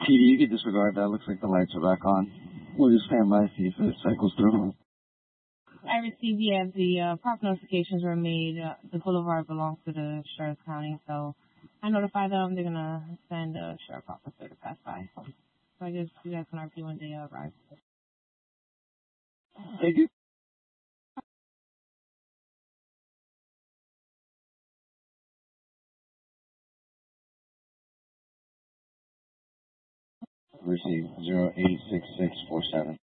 PD, you can disregard that. Looks like the lights are back on. We'll just stand by, see if it cycles through. I received, the proper notifications were made. The boulevard belongs to the Sheriff County, so I notified them. They're going to send a sheriff officer to pass by. So I guess you guys can RP when they arrive. Thank you. Receive 086647.